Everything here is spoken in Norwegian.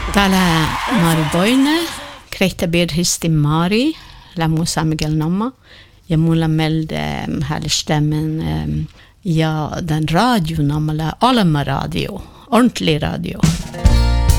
Täällä Mari Boine, krehtäbirhisti Mari, lämmusa Miguel Nomma, ja mulla melde härstämmen ja den radio namala Alma radio, ordentlig radio.